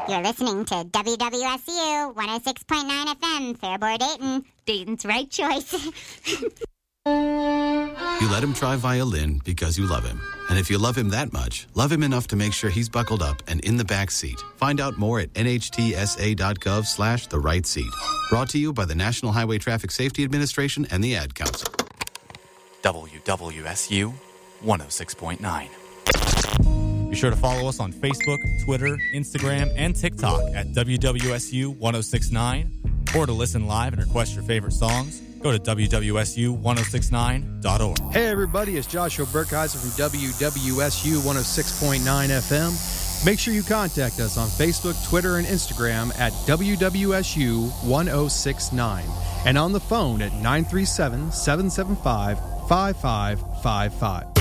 You're listening to WWSU 106.9 FM, Fairborn, Dayton. Dayton's right choice. You let him try violin because you love him. And if you love him that much, love him enough to make sure he's buckled up and in the back seat. Find out more at nhtsa.gov/the right seat. Brought to you by the National Highway Traffic Safety Administration and the Ad Council. WWSU 106.9. Be sure to follow us on Facebook, Twitter, Instagram, and TikTok at WWSU 1069. Or to listen live and request your favorite songs, go to WWSU1069.org. Hey, everybody, it's Joshua Burkheiser from WWSU 106.9 FM. Make sure you contact us on Facebook, Twitter, and Instagram at WWSU 1069 and on the phone at 937-775-5555.